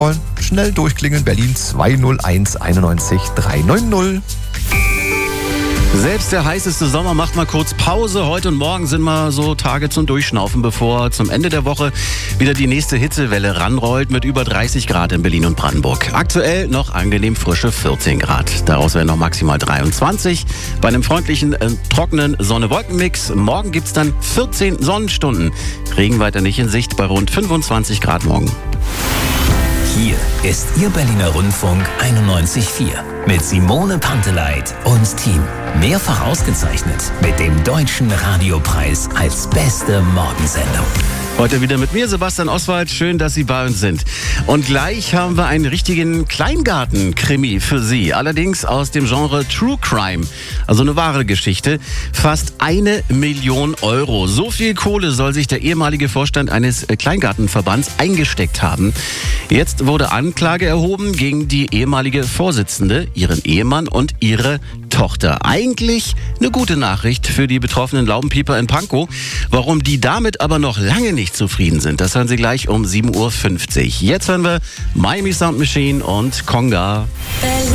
Schnell durchklingeln, Berlin 201 91 390. Selbst der heißeste Sommer macht mal kurz Pause. Heute und morgen sind mal so Tage zum Durchschnaufen, bevor zum Ende der Woche wieder die nächste Hitzewelle ranrollt mit über 30 Grad in Berlin und Brandenburg. Aktuell noch angenehm frische 14 Grad. Daraus werden noch maximal 23. Bei einem freundlichen, trockenen Sonne-Wolken-Mix. Morgen gibt's dann 14 Sonnenstunden. Regen weiter nicht in Sicht bei rund 25 Grad morgen. Hier ist Ihr Berliner Rundfunk 91.4 mit Simone Panteleit und Team. Mehrfach ausgezeichnet mit dem Deutschen Radiopreis als beste Morgensendung. Heute wieder mit mir, Sebastian Oswald. Schön, dass Sie bei uns sind. Und gleich haben wir einen richtigen Kleingarten-Krimi für Sie. Allerdings aus dem Genre True Crime. Also eine wahre Geschichte. Fast 1 Million Euro. So viel Kohle soll sich der ehemalige Vorstand eines Kleingartenverbands eingesteckt haben. Jetzt wurde Anklage erhoben gegen die ehemalige Vorsitzende, ihren Ehemann und ihre Tochter. Eigentlich eine gute Nachricht für die betroffenen Laubenpieper in Pankow. Warum die damit aber noch lange nicht zufrieden sind, das hören Sie gleich um 7.50 Uhr. Jetzt hören wir Miami Sound Machine und Conga.